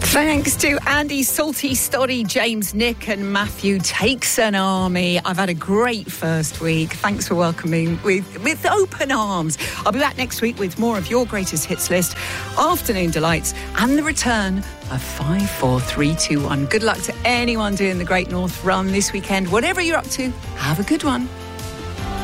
Thanks to Andy, Salty, Stoddy, James, Nick and Matthew. Takes an army. I've had a great first week. Thanks for welcoming with open arms. I'll be back next week with more of your greatest hits list, afternoon delights and the return of 5, 4, 3, 2, 1. Good luck to anyone doing the Great North Run this weekend. Whatever you're up to, have a good one.